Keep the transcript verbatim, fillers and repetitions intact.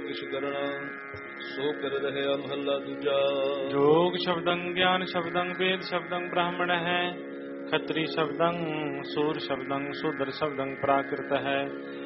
किछ करना सो कर रहे महला दूजा। जोग शब्दं ज्ञान शब्दं वेद शब्दं ब्राह्मण है। खत्री शब्दं सूर शब्दं शूद्र शब्दं प्राकृत है।